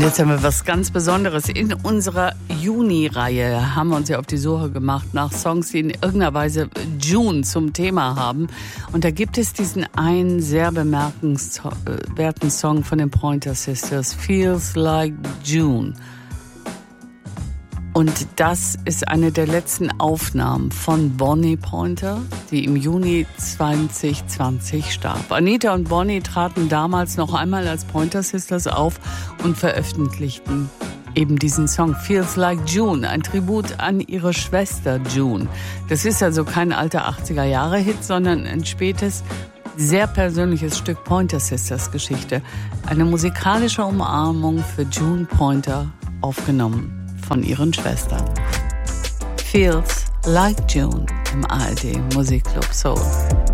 Jetzt haben wir was ganz Besonderes. In unserer Juni-Reihe haben wir uns ja auf die Suche gemacht nach Songs, die in irgendeiner Weise June zum Thema haben. Und da gibt es diesen einen sehr bemerkenswerten Song von den Pointer Sisters, Feels Like June. Und das ist eine der letzten Aufnahmen von Bonnie Pointer, die im Juni 2020 starb. Anita und Bonnie traten damals noch einmal als Pointer Sisters auf und veröffentlichten eben diesen Song Feels Like June, ein Tribut an ihre Schwester June. Das ist also kein alter 80er-Jahre-Hit, sondern ein spätes, sehr persönliches Stück Pointer Sisters Geschichte. Eine musikalische Umarmung für June Pointer, aufgenommen von ihren Schwestern. Feels Like June im ARD Musikclub Soul.